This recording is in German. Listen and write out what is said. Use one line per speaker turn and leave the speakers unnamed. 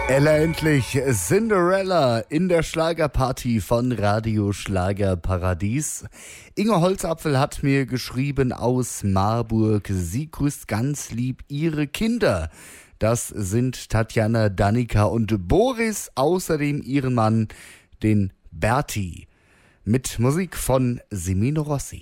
Ella endlich, Cinderella in der Schlagerparty von Radio Schlagerparadies. Inge Holzapfel hat mir geschrieben aus Marburg, sie grüßt ganz lieb ihre Kinder. Das sind Tatjana, Danica und Boris, außerdem ihren Mann, den Berti. Mit Musik von Semino Rossi.